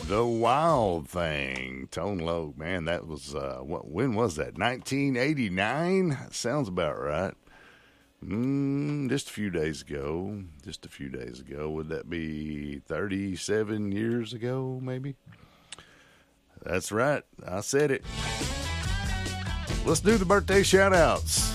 The Wild Thing, Tone Loc. Man, that was, when was that? 1989? Sounds about right. Just a few days ago. Would that be 37 years ago, maybe? That's right. I said it. Let's do the birthday shout-outs.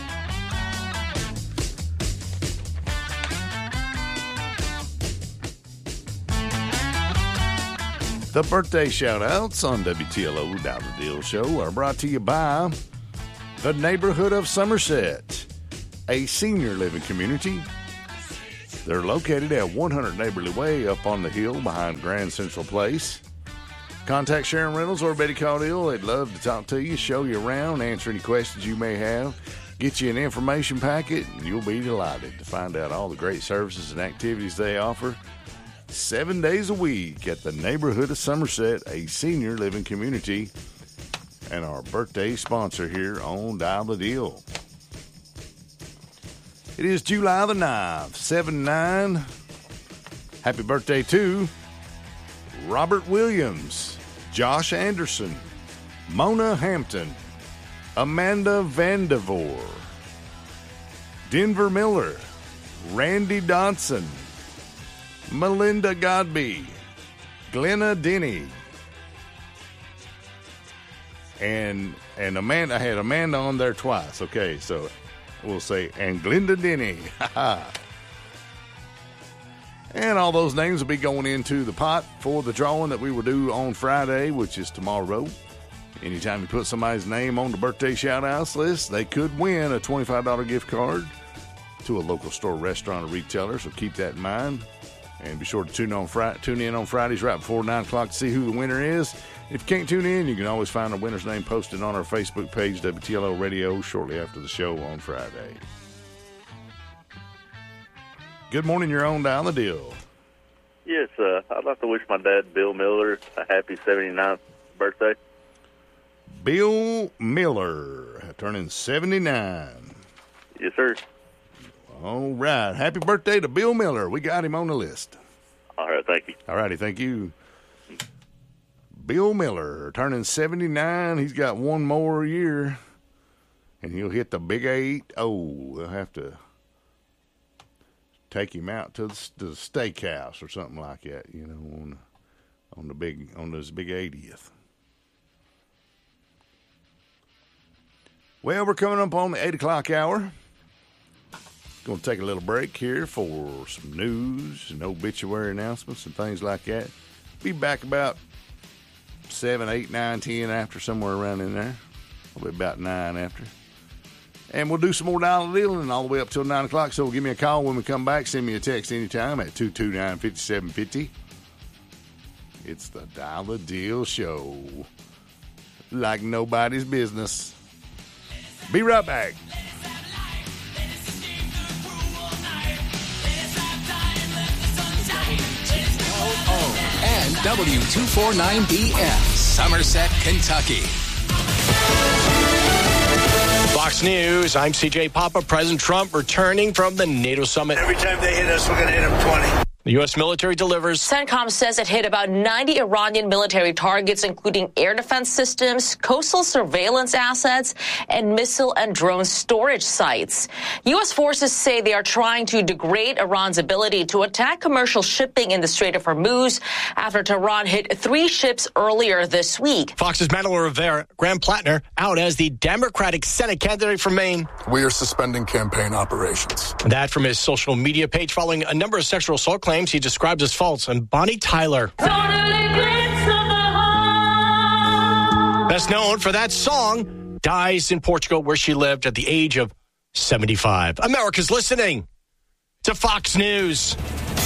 The birthday shout-outs on WTLO Down the Deal Show are brought to you by the Neighborhood of Somerset, a senior living community. They're located at 100 Neighborly Way up on the hill behind Grand Central Place. Contact Sharon Reynolds or Betty Caudill. They'd love to talk to you, show you around, answer any questions you may have, get you an information packet, and you'll be delighted to find out all the great services and activities they offer 7 days a week at the Neighborhood of Somerset, a senior living community, and our birthday sponsor here on Dial the Deal. It is July the 9th, 7-9. Happy birthday to Robert Williams, Josh Anderson, Mona Hampton, Amanda Vandevoor, Denver Miller, Randy Dodson, Melinda Godby, Glenna Denny, and Amanda. I had Amanda on there twice. Okay, so we'll say, and Glenda Denny. And all those names will be going into the pot for the drawing that we will do on Friday, which is tomorrow. Anytime you put somebody's name on the birthday shout-outs list, they could win a $25 gift card to a local store, restaurant, or retailer, so keep that in mind. And be sure to tune in on Fridays right before 9 o'clock to see who the winner is. If you can't tune in, you can always find the winner's name posted on our Facebook page, WTLO Radio, shortly after the show on Friday. Good morning, you're on Down the Deal. Yes, I'd like to wish my dad, Bill Miller, a happy 79th birthday. Bill Miller, turning 79. Yes, sir. All right. Happy birthday to Bill Miller. We got him on the list. All right, thank you. All righty, thank you. Bill Miller, turning 79. He's got one more year, and he'll hit the big 8. Oh, they'll have to take him out to the steakhouse or something like that, you know, on his big 80th. Well, we're coming up on the 8 o'clock hour. Going to take a little break here for some news and obituary announcements and things like that. Be back about 7, 8, 9, 10 after, somewhere around in there. Probably about 9 after. And we'll do some more Dial the Deal and all the way up till 9 o'clock. So give me a call when we come back. Send me a text anytime at 229-5750. It's the Dial the Deal Show. Like nobody's business. Be right back. And W249BF, Somerset, Kentucky. Fox News, I'm CJ Papa. President Trump returning from the NATO summit. Every time they hit us, we're going to hit them 20. The U.S. military delivers. CENTCOM says it hit about 90 Iranian military targets, including air defense systems, coastal surveillance assets, and missile and drone storage sites. U.S. forces say they are trying to degrade Iran's ability to attack commercial shipping in the Strait of Hormuz after Tehran hit 3 ships earlier this week. Fox's Madeline Rivera, Graham Plattner, out as the Democratic Senate candidate from Maine. We are suspending campaign operations. That from his social media page following a number of sexual assault claims he describes as false. And Bonnie Tyler, best known for that song, dies in Portugal where she lived at the age of 75. America's listening to Fox News.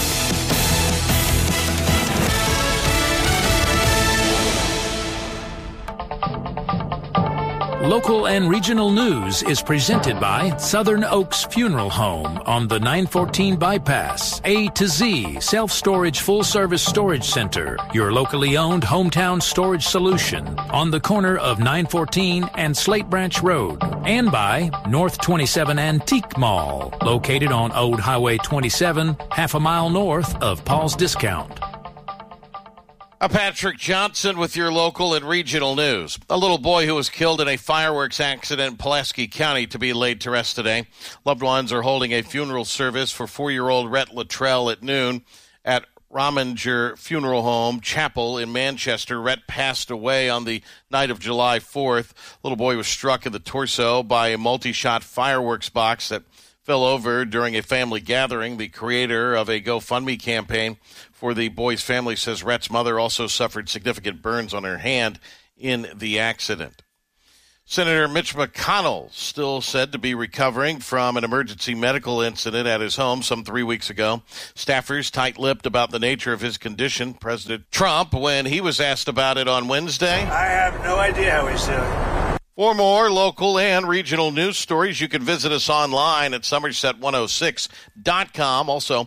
Local and regional news is presented by Southern Oaks Funeral Home on the 914 bypass. A to Z Self-Storage Full-Service Storage Center, your locally owned hometown storage solution on the corner of 914 and Slate Branch Road. And by North 27 Antique Mall, located on Old Highway 27, half a mile north of Paul's Discount. Patrick Johnson with your local and regional news. A little boy who was killed in a fireworks accident in Pulaski County to be laid to rest today. Loved ones are holding a funeral service for 4-year-old Rhett Luttrell at noon at Rominger Funeral Home Chapel in Manchester. Rhett passed away on the night of July 4th. Little boy was struck in the torso by a multi-shot fireworks box that fell over during a family gathering. The creator of a GoFundMe campaign for the boy's family says Rhett's mother also suffered significant burns on her hand in the accident. Senator Mitch McConnell still said to be recovering from an emergency medical incident at his home some 3 weeks ago. Staffers tight-lipped about the nature of his condition. President Trump, when he was asked about it on Wednesday, I have no idea how he's doing. For more local and regional news stories, you can visit us online at Somerset106.com, also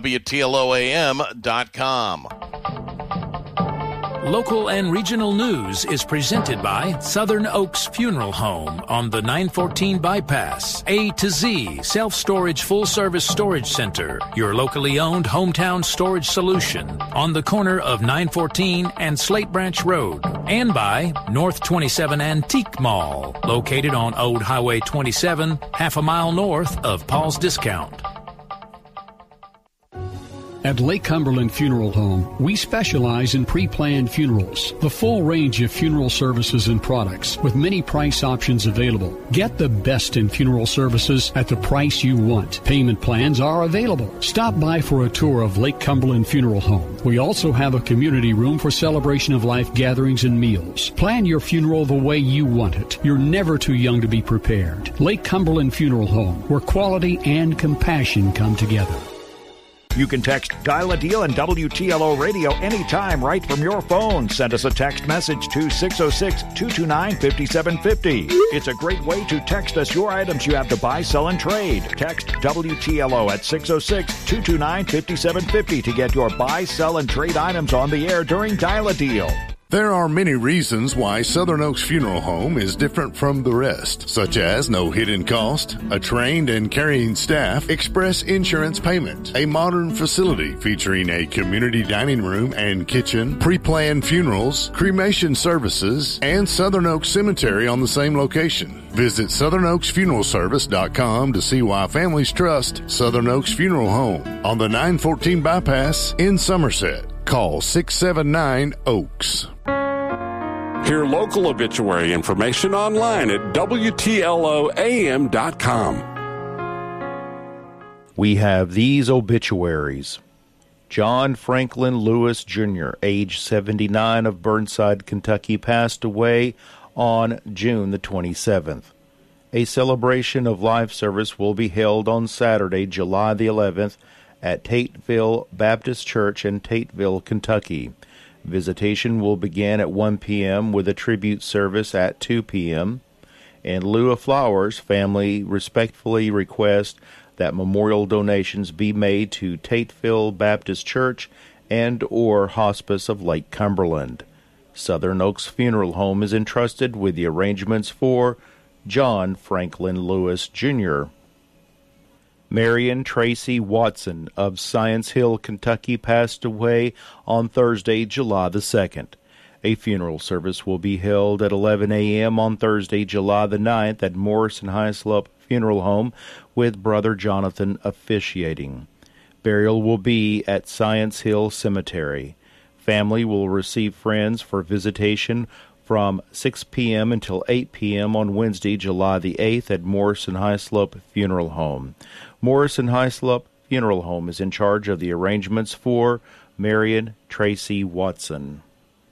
WTLOAM.com. Local and regional news is presented by Southern Oaks Funeral Home on the 914 Bypass. A to Z Self-Storage Full-Service Storage Center, your locally owned hometown storage solution on the corner of 914 and Slate Branch Road. And by North 27 Antique Mall, located on Old Highway 27, half a mile north of Paul's Discount. At Lake Cumberland Funeral Home, we specialize in pre-planned funerals. The full range of funeral services and products with many price options available. Get the best in funeral services at the price you want. Payment plans are available. Stop by for a tour of Lake Cumberland Funeral Home. We also have a community room for celebration of life gatherings and meals. Plan your funeral the way you want it. You're never too young to be prepared. Lake Cumberland Funeral Home, where quality and compassion come together. You can text Dial a Deal and WTLO Radio anytime right from your phone. Send us a text message to 606-229-5750. It's a great way to text us your items you have to buy, sell, and trade. Text WTLO at 606-229-5750 to get your buy, sell, and trade items on the air during Dial a Deal. There are many reasons why Southern Oaks Funeral Home is different from the rest, such as no hidden cost, a trained and caring staff, express insurance payment, a modern facility featuring a community dining room and kitchen, pre-planned funerals, cremation services, and Southern Oaks Cemetery on the same location. Visit SouthernOaksFuneralService.com to see why families trust Southern Oaks Funeral Home on the 914 Bypass in Somerset. Call 679-OAKS. Hear local obituary information online at WTLOAM.com. We have these obituaries. John Franklin Lewis, Jr., age 79, of Burnside, Kentucky, passed away on June the 27th. A celebration of life service will be held on Saturday, July the 11th, at Tateville Baptist Church in Tateville, Kentucky. Visitation will begin at 1 p.m. with a tribute service at 2 p.m. In lieu of flowers, family respectfully request that memorial donations be made to Tateville Baptist Church and or Hospice of Lake Cumberland. Southern Oaks Funeral Home is entrusted with the arrangements for John Franklin Lewis, Jr. Marion Tracy Watson of Science Hill, Kentucky, passed away on Thursday, July the 2nd. A funeral service will be held at 11 a.m. on Thursday, July the 9th at Morrison Hyslop Funeral Home with Brother Jonathan officiating. Burial will be at Science Hill Cemetery. Family will receive friends for visitation from 6 p.m. until 8 p.m. on Wednesday, July the 8th at Morrison Hyslop Funeral Home. Morrison Hyslop Funeral Home is in charge of the arrangements for Marion Tracy Watson.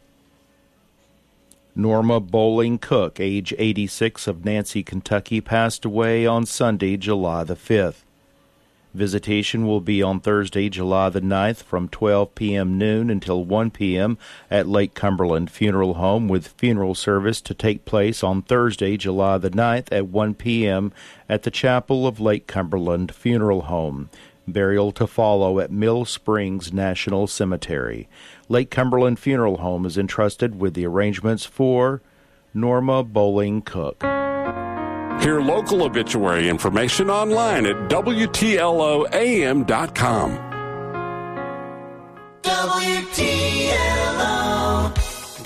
Norma Bowling Cook, age 86, of Nancy, Kentucky, passed away on Sunday, July the 5th. Visitation will be on Thursday, July the 9th from 12 p.m. noon until 1 p.m. at Lake Cumberland Funeral Home, with funeral service to take place on Thursday, July the 9th at 1 p.m. at the Chapel of Lake Cumberland Funeral Home. Burial to follow at Mill Springs National Cemetery. Lake Cumberland Funeral Home is entrusted with the arrangements for Norma Bowling Cook. Hear local obituary information online at WTLOAM.com. WTLO.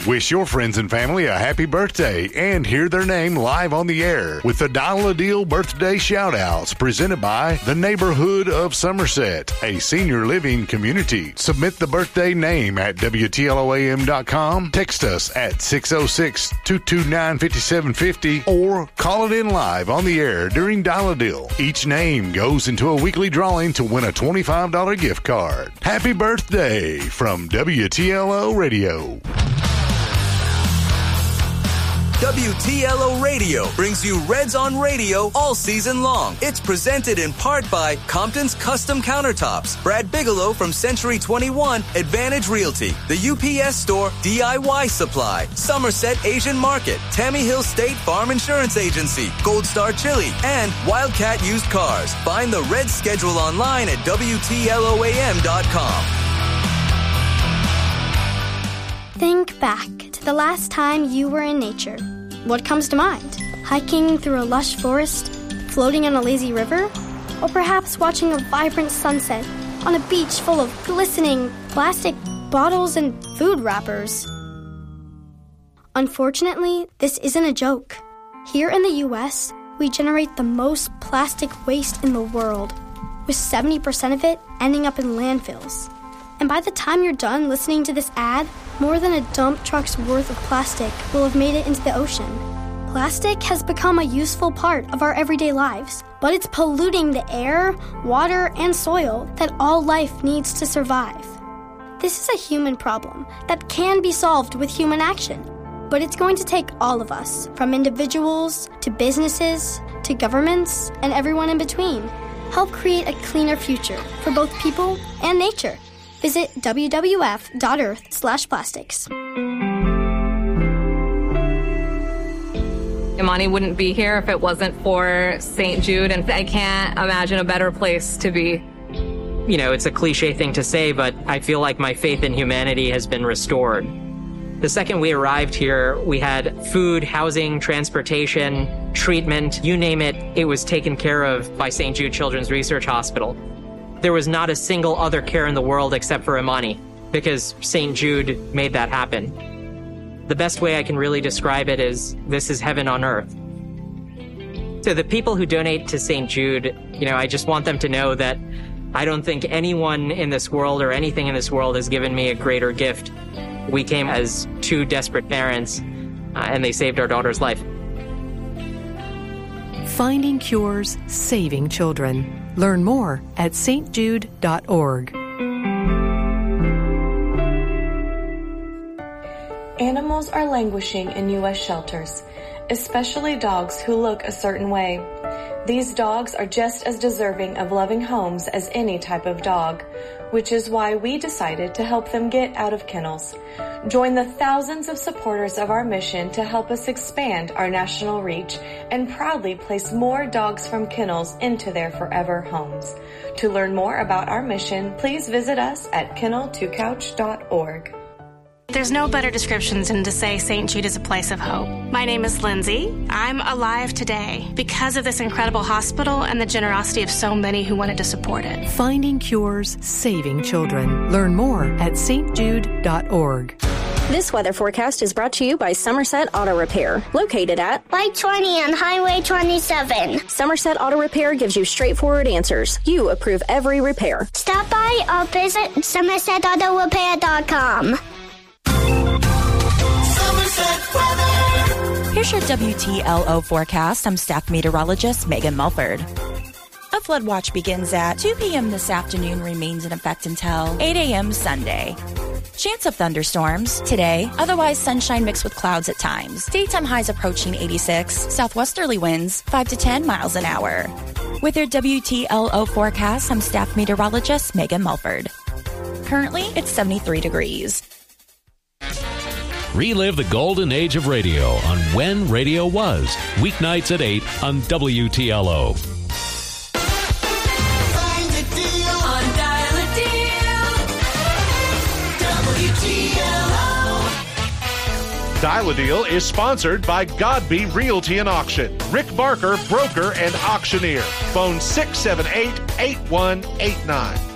Wish your friends and family a happy birthday and hear their name live on the air with the Dial a Deal birthday shout-outs presented by the Neighborhood of Somerset, a senior living community. Submit the birthday name at WTLOAM.com, text us at 606-229-5750, or call it in live on the air during Dial a Deal. Each name goes into a weekly drawing to win a $25 gift card. Happy birthday from WTLO Radio. WTLO Radio brings you Reds on Radio all season long. It's presented in part by Compton's Custom Countertops, Brad Bigelow from Century 21, Advantage Realty, the UPS Store, DIY Supply, Somerset Asian Market, Tammy Hill State Farm Insurance Agency, Gold Star Chili, and Wildcat Used Cars. Find the Reds schedule online at WTLOAM.com. Think back to the last time you were in nature. What comes to mind? Hiking through a lush forest, floating on a lazy river, or perhaps watching a vibrant sunset on a beach full of glistening plastic bottles and food wrappers. Unfortunately, this isn't a joke. Here in the U.S., we generate the most plastic waste in the world, with 70% of it ending up in landfills. And by the time you're done listening to this ad, more than a dump truck's worth of plastic will have made it into the ocean. Plastic has become a useful part of our everyday lives, but it's polluting the air, water, and soil that all life needs to survive. This is a human problem that can be solved with human action, but it's going to take all of us, from individuals to businesses to governments and everyone in between. Help create a cleaner future for both people and nature. Visit wwf.earth/plastics. Imani wouldn't be here if it wasn't for St. Jude, and I can't imagine a better place to be. You know, it's a cliche thing to say, but I feel like my faith in humanity has been restored. The second we arrived here, we had food, housing, transportation, treatment, you name it, it was taken care of by St. Jude Children's Research Hospital. There was not a single other care in the world except for Imani, because St. Jude made that happen. The best way I can really describe it is, this is heaven on earth. So the people who donate to St. Jude, you know, I just want them to know that I don't think anyone in this world or anything in this world has given me a greater gift. We came as two desperate parents, and they saved our daughter's life. Finding cures, saving children. Learn more at stjude.org. Animals are languishing in U.S. shelters, especially dogs who look a certain way. These dogs are just as deserving of loving homes as any type of dog, which is why we decided to help them get out of kennels. Join the thousands of supporters of our mission to help us expand our national reach and proudly place more dogs from kennels into their forever homes. To learn more about our mission, please visit us at kennel2couch.org. There's no better description than to say St. Jude is a place of hope. My name is Lindsay. I'm alive today because of this incredible hospital and the generosity of so many who wanted to support it. Finding cures, saving children. Learn more at stjude.org. This weather forecast is brought to you by Somerset Auto Repair, located at Light 20 on Highway 27. Somerset Auto Repair gives you straightforward answers. You approve every repair. Stop by or visit SomersetAutoRepair.com. Here's your WTLO forecast. I'm staff meteorologist Megan Mulford. A flood watch begins at 2 p.m. this afternoon, remains in effect until 8 a.m. Sunday. Chance of thunderstorms today, otherwise sunshine mixed with clouds at times. Daytime highs approaching 86, southwesterly winds 5 to 10 miles an hour. With your WTLO forecast, I'm staff meteorologist Megan Mulford. Currently, it's 73 degrees. Relive the golden age of radio on When Radio Was, weeknights at 8 on WTLO. Find a deal on Dial a Deal. WTLO. Dial a Deal is sponsored by Godby Realty and Auction. Rick Barker, broker and auctioneer. Phone 678-8189.